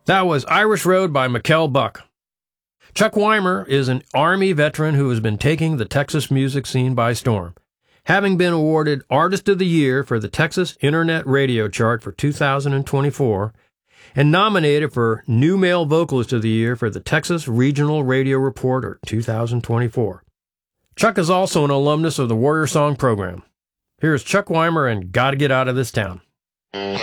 That was Irish Road by Mikkel Buck. Chuck Weimer is an Army veteran who has been taking the Texas music scene by storm, having been awarded Artist of the Year for the Texas Internet Radio Chart for 2024 and nominated for New Male Vocalist of the Year for the Texas Regional Radio Reporter 2024. Chuck is also an alumnus of the Warrior Song program. Here's Chuck Weimer and Gotta Get Out of This Town.